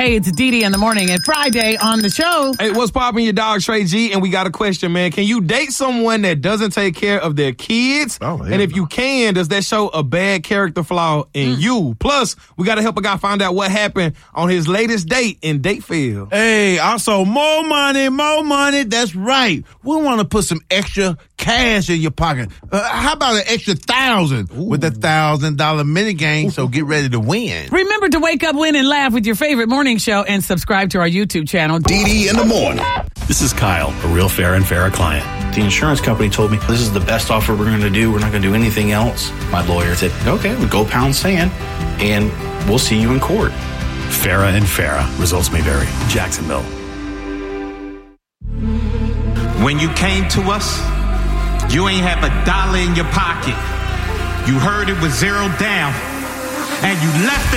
Hey, it's Dee in the morning and Friday on the show. Hey, what's poppin', your dog Trey G? And we got a question, man. Can you date someone that doesn't take care of their kids? And if you can, does that show a bad character flaw in you? Plus, we got to help a guy find out what happened on his latest date in Date Fail. Hey, also more money. That's right. We want to put some extra cash in your pocket. How about an extra 1,000 with the $1,000 mini game? So get ready to win. Remember to wake up, win, and laugh with your favorite morning show and subscribe to our YouTube channel. Dee in the morning. This is Kyle, a real Farrah and Farrah client. The insurance company told me this is the best offer we're going to do. We're not going to do anything else. My lawyer said, okay, we'll go pound sand and we'll see you in court. Farrah and Farrah. Results may vary. Jacksonville. When you came to us, you ain't have $1 in your pocket. You heard it was zero down and you left it.